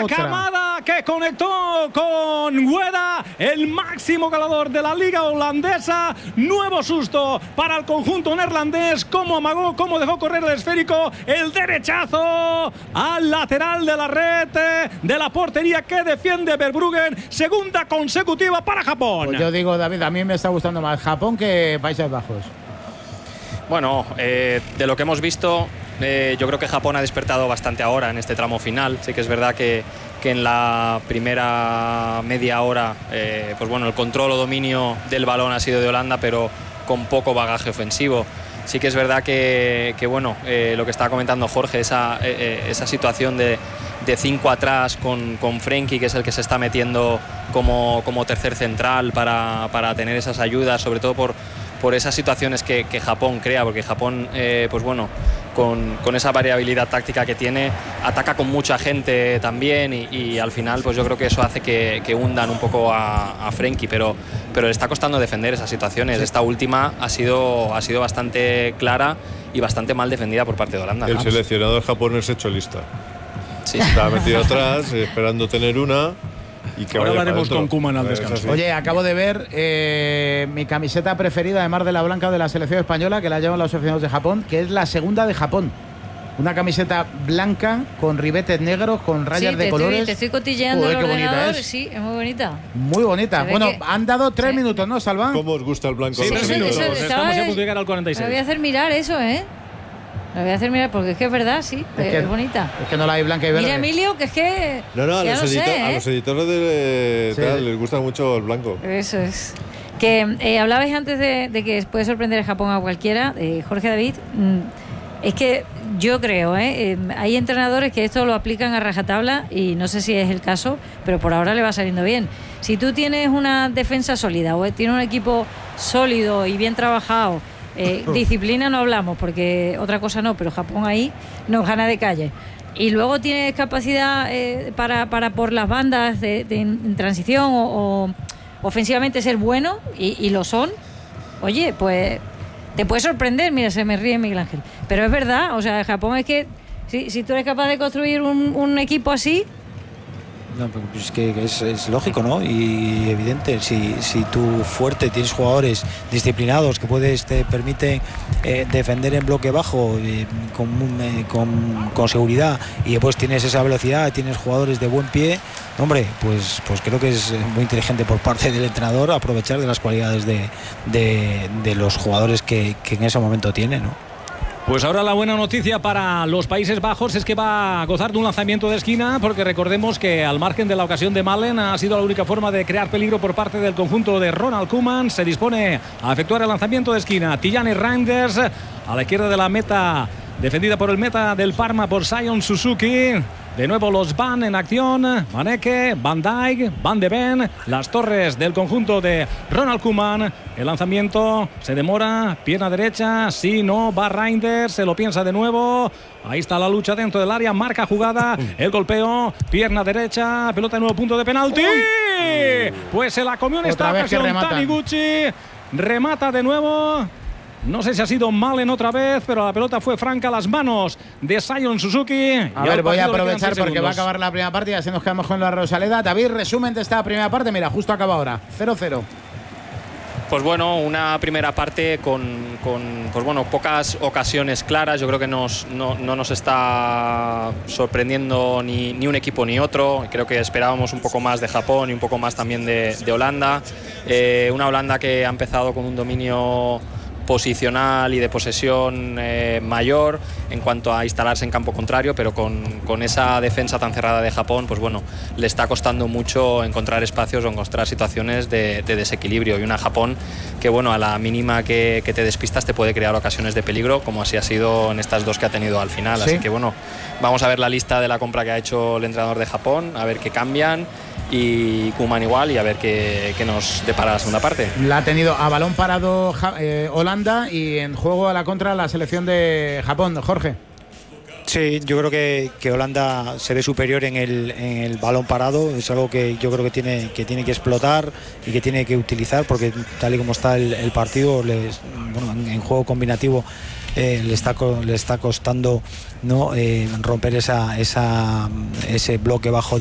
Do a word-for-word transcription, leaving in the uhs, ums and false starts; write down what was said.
Kamada, que conectó con Ueda, el máximo goleador de la liga holandesa. Nuevo susto para el conjunto neerlandés. Cómo amagó, cómo dejó correr el esférico. El derechazo al lateral de la red de la portería que defiende Verbruggen. Segunda consecutiva para Japón. Pues yo digo, David, a mí me está gustando más Japón que Países Bajos. Bueno, eh, de lo que hemos visto, eh, yo creo que Japón ha despertado bastante ahora en este tramo final. Sí que es verdad que, que en la primera media hora, eh, pues bueno, el control o dominio del balón ha sido de Holanda, pero con poco bagaje ofensivo. Sí que es verdad que, que bueno, eh, lo que estaba comentando Jorge, esa, eh, esa situación de, de cinco atrás con, con Frenkie, que es el que se está metiendo como, como tercer central para, para tener esas ayudas, sobre todo por por esas situaciones que, que Japón crea, porque Japón, eh, pues bueno, con, con esa variabilidad táctica que tiene, ataca con mucha gente también y, y al final pues yo creo que eso hace que, que hundan un poco a, a Frenkie, pero, pero le está costando defender esas situaciones. Sí. Esta última ha sido, ha sido bastante clara y bastante mal defendida por parte de Holanda. El ¿no? seleccionador japonés hecho lista. Sí. Está metido atrás, esperando tener una. Y que ahora hablaremos con Koeman al descanso. Oye, acabo de ver eh, mi camiseta preferida, además de la blanca de la selección española, que la llevan los aficionados de Japón, que es la segunda de Japón. Una camiseta blanca con ribetes negros, con rayas sí, de te colores. Estoy, te estoy cotilleando Joder, el qué bonita ordenador. es. Sí, es muy bonita. Muy bonita. Bueno, que... han dado tres sí. minutos, ¿no, Salva? ¿Cómo os gusta el blanco? Sí, Sí, tres eso, minutos. eso, Estamos estaba, a punto de llegar al cuarenta y seis. Me voy a hacer mirar eso, ¿eh? Me voy a hacer mirar porque es que es verdad, sí, es, es, que, es bonita. Es que no la hay blanca y verde. Mira, Emilio, que es que. No, no, a los, no edito sé, ¿eh? a los editores de sí. tal, les gusta mucho el blanco. Eso es. Que eh, hablabais antes de, de que puede sorprender a Japón a cualquiera, eh, Jorge David. Mmm, es que yo creo, ¿eh? eh, hay entrenadores que esto lo aplican a rajatabla y no sé si es el caso, pero por ahora le va saliendo bien. Si tú tienes una defensa sólida o tienes un equipo sólido y bien trabajado, eh, disciplina no hablamos porque otra cosa no, pero Japón ahí nos gana de calle. Y luego tienes capacidad eh, para, para por las bandas de, de, en transición o, o ofensivamente ser bueno y, y lo son. Oye, pues te puede sorprender. Mira, se me ríe Miguel Ángel, pero es verdad. O sea, Japón es que si, si tú eres capaz de construir un, un equipo así. No, pues es que es, es lógico, ¿no? Y evidente, si, si tú fuerte tienes jugadores disciplinados que puedes te permiten eh, defender en bloque bajo eh, con, eh, con, con seguridad y después tienes esa velocidad, tienes jugadores de buen pie, hombre, pues, pues creo que es muy inteligente por parte del entrenador aprovechar de las cualidades de, de, de los jugadores que, que en ese momento tiene, ¿no? Pues ahora la buena noticia para los Países Bajos es que va a gozar de un lanzamiento de esquina, porque recordemos que al margen de la ocasión de Malen ha sido la única forma de crear peligro por parte del conjunto de Ronald Koeman. Se dispone a efectuar el lanzamiento de esquina. Tijani Reinders a la izquierda de la meta, defendida por el meta del Parma por Sion Suzuki. De nuevo los Van en acción, Maneke, Van Dijk, Van de Ven, las torres del conjunto de Ronald Koeman. El lanzamiento se demora, pierna derecha, sí, no, va Reinders, se lo piensa de nuevo. Ahí está la lucha dentro del área, marca jugada, el golpeo, pierna derecha, pelota de nuevo, punto de penalti. Pues se la comió en esta ocasión Taniguchi, remata de nuevo. No sé si ha sido Malen otra vez, pero la pelota fue franca a las manos de Sion Suzuki. A ver, voy a aprovechar porque va a acabar la primera parte y así nos quedamos con la Rosaleda. David, resumen de esta primera parte. Mira, justo acaba ahora. cero cero. Pues bueno, una primera parte con, con pues bueno, pocas ocasiones claras. Yo creo que nos, no, no nos está sorprendiendo ni, ni un equipo ni otro. Creo que esperábamos un poco más de Japón y un poco más también de, de Holanda. Eh, una Holanda que ha empezado con un dominio posicional y de posesión eh, mayor en cuanto a instalarse en campo contrario, pero con, con esa defensa tan cerrada de Japón, pues bueno, le está costando mucho encontrar espacios o encontrar situaciones de, de desequilibrio. Y una Japón que, bueno, a la mínima que, que te despistas te puede crear ocasiones de peligro, como así ha sido en estas dos que ha tenido al final. ¿Sí? Así que bueno, vamos a ver la lista de la compra que ha hecho el entrenador de Japón, a ver qué cambian. Y Koeman igual, y a ver qué, qué nos depara la segunda parte. La ha tenido a balón parado eh, Holanda y en juego a la contra la selección de Japón. Jorge. Sí, yo creo que, que Holanda se ve superior en el, en el balón parado. Es algo que yo creo que tiene que, tiene que explotar y que tiene que utilizar, porque tal y como está el, el partido, les, bueno, en, en juego combinativo eh, le, está, le está costando, ¿no? eh, romper esa, esa, ese bloque bajo